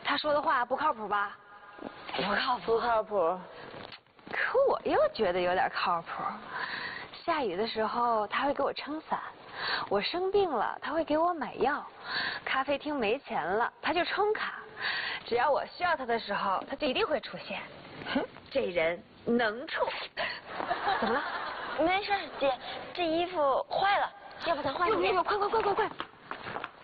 他说的话不靠谱吧？ 不靠谱， 不靠谱。 可我又觉得有点靠谱。下雨的时候他会给我撑伞，我生病了他会给我买药，咖啡厅没钱了他就充卡，只要我需要他的时候他就一定会出现。这人能处。怎么了？ 没事，姐，这衣服坏了，要不咱换一件？ 快！